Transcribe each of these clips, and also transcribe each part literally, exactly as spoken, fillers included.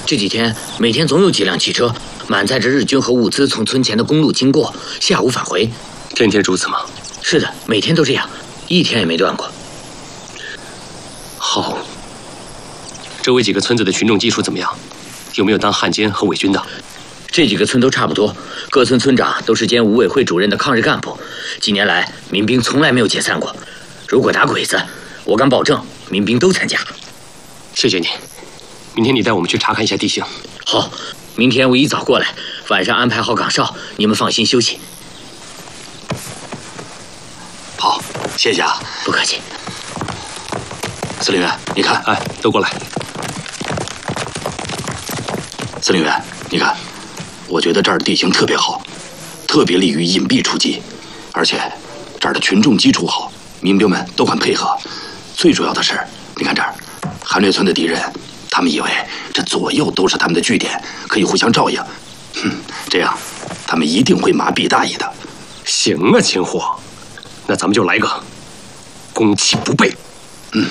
这几天每天总有几辆汽车满载着日军和物资从村前的公路经过，下午返回。 天天如此吗？ 是的，每天都这样，一天也没断过。 好。周围几个村子的群众基础怎么样？有没有当汉奸和伪军的？ 这几个村都差不多，各村村长都是兼五委会主任的抗日干部。几年来，民兵从来没有解散过。如果打鬼子，我敢保证，民兵都参加。 谢谢你。明天你带我们去查看一下地形。 好，明天我一早过来，晚上安排好岗哨，你们放心休息。 好，谢谢啊。 不客气。 司令员，你看， 哎，都过来。 司令员，你看，我觉得这儿的地形特别好，特别利于隐蔽出击，而且这儿的群众基础好，民兵们都很配合。最主要的是，你看这儿，韩略村的敌人，他们以为这左右都是他们的据点，可以互相照应。哼，这样，他们一定会麻痹大意的。 行啊，秦虎，那咱们就来个攻其不备。 嗯，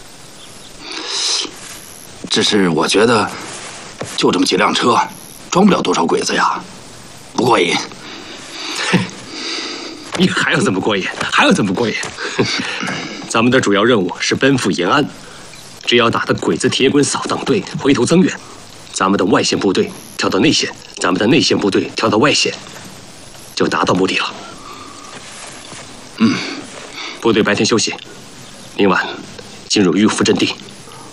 只是我觉得，就这么几辆车，装不了多少鬼子呀，不过瘾。 嘿，你还要这么过瘾？还要这么过瘾？咱们的主要任务是奔赴延安，只要打得鬼子铁棍扫荡队回头增援，咱们的外线部队调到内线，咱们的内线部队调到外线，就达到目的了。 嗯， 部队白天休息，明晚进入预伏阵地。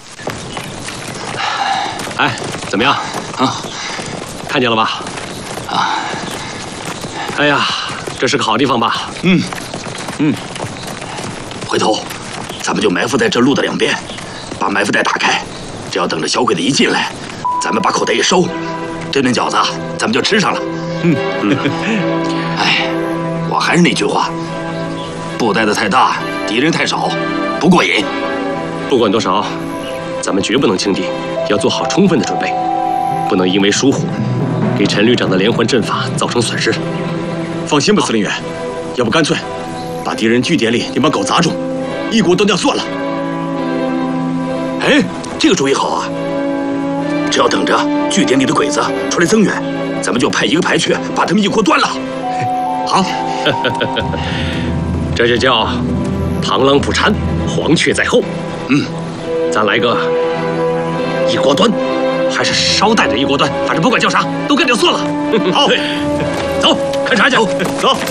哎，怎么样？ 啊， 看见了吧？ 啊， 哎呀，这是个好地方吧？ 嗯， 嗯。 回头，咱们就埋伏在这路的两边，把埋伏带打开。只要等着小鬼子一进来，咱们把口袋一收，这顿饺子咱们就吃上了。 嗯嗯。 哎，我还是那句话，布袋子太大，敌人太少，不过瘾。 不管多少，咱们绝不能轻敌，要做好充分的准备，不能因为疏忽，给陈旅长的连环阵法造成损失。 放心吧，司令员，要不干脆把敌人据点里那帮狗砸住，一锅端掉算了。 哎，这个主意好啊！只要等着据点里的鬼子出来增援，咱们就派一个排去把他们一锅端了。 好， 这就叫螳螂捕蝉，黄雀在后。 嗯， 咱来个一锅端，还是捎带着一锅端，反正不管叫啥，都干掉算了。 好， 走，勘察去。 走走。